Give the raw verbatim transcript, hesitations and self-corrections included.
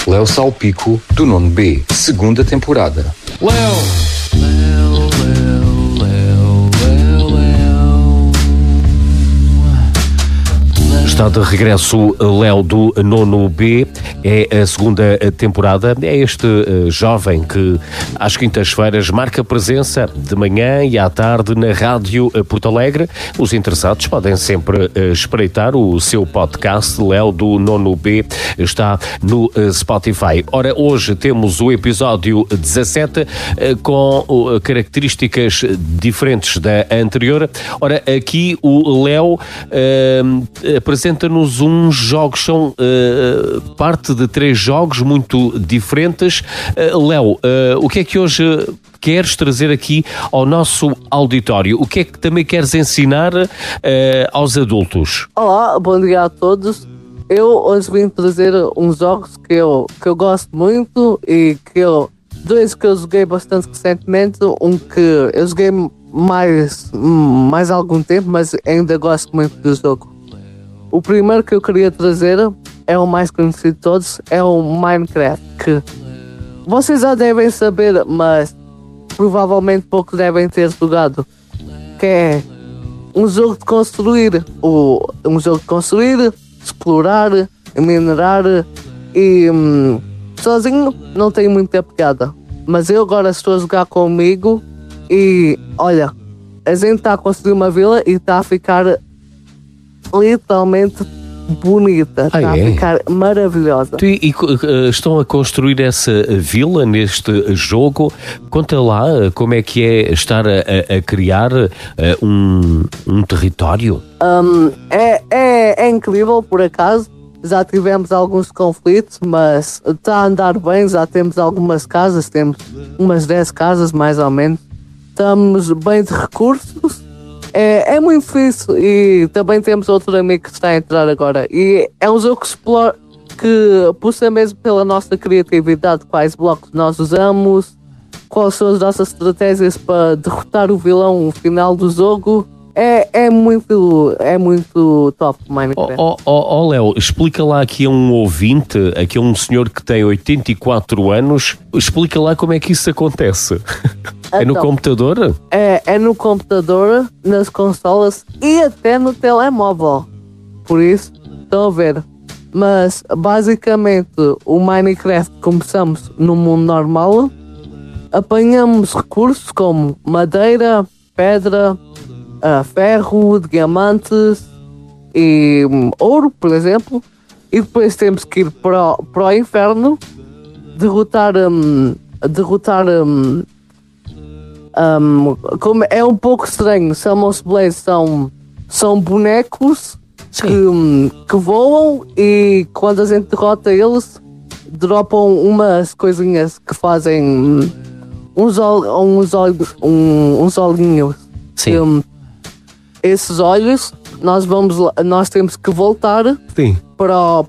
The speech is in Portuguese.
Léo Salpico, do nono B, segunda temporada. Léo! Léo, Léo, Léo, Léo, Léo. Está de regresso Léo do nono B, é a segunda temporada. É este uh, jovem que às quintas-feiras marca presença de manhã e à tarde na Rádio uh, Porto Alegre. Os interessados podem sempre uh, espreitar o seu podcast. Léo do nono B está no uh, Spotify. Ora, hoje temos o episódio dezassete uh, com uh, características diferentes da anterior. Ora, aqui o Léo uh, apresenta-nos uns jogos, são uh, parte de três jogos muito diferentes. Uh, Léo, uh, o que é que hoje queres trazer aqui ao nosso auditório? O que é que também queres ensinar uh, aos adultos? Olá, bom dia a todos. Eu hoje vim trazer uns jogos que eu, que eu gosto muito e que eu, dois que eu joguei bastante recentemente, um que eu joguei mais, mais algum tempo, mas ainda gosto muito do jogo. O primeiro que eu queria trazer é o mais conhecido de todos, é o Minecraft, que vocês já devem saber, mas provavelmente poucos devem ter jogado, que é um jogo de construir, o, um jogo de construir, explorar, minerar e hum, sozinho não tem muita piada, mas eu agora estou a jogar comigo e olha, a gente está a construir uma vila e está a ficar literalmente bonita, ah, está é? a ficar maravilhosa. E, e uh, estão a construir essa vila neste jogo. Conta lá como é que é estar a, a criar uh, um, um território. Um, é, é, é incrível, por acaso. Já tivemos alguns conflitos, mas está a andar bem. Já temos algumas casas, temos umas dez casas mais ou menos. Estamos bem de recursos. É, é muito fixe e também temos outro amigo que está a entrar agora. E é um jogo que explora, que puxa mesmo pela nossa criatividade, quais blocos nós usamos, quais são as nossas estratégias para derrotar o vilão no final do jogo. É, é, muito, é muito top Minecraft. Ó oh, oh, oh, Léo, explica lá aqui a um ouvinte, aqui a um senhor que tem oitenta e quatro anos, explica lá como é que isso acontece. Então, é no computador? É, é no computador, nas consolas e até no telemóvel. Por isso, estão a ver. Mas, basicamente, o Minecraft começamos no mundo normal, apanhamos recursos como madeira, pedra, Uh, ferro, diamantes e um, ouro, por exemplo, e depois temos que ir para o, para o inferno, derrotar, um, derrotar, um, um, como é um pouco estranho, chamam-se Blaze, são, são bonecos que, um, que voam e quando a gente derrota eles, dropam umas coisinhas que fazem um, uns, ol, uns, olhos, um, uns olhinhos. Sim. Um, esses olhos, nós, vamos, nós temos que voltar Sim. para o,